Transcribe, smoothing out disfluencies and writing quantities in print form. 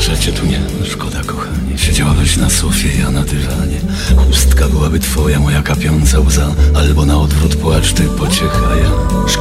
że cię tu nie ma, szkoda kochanie. Siedziałabyś na sofie, ja na dywanie. Chustka byłaby twoja, moja kapiąca łza. Albo na odwrót płacz, ty pociecha ja.